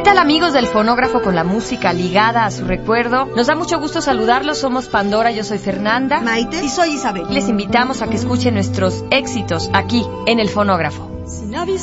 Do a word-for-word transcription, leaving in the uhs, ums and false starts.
tal, amigos del Fonógrafo, con la música ligada a su recuerdo? Nos da mucho gusto saludarlos. Somos Pandora, yo soy Fernanda, Maite y soy Isabel. Les invitamos a que escuchen nuestros éxitos aquí en el Fonógrafo.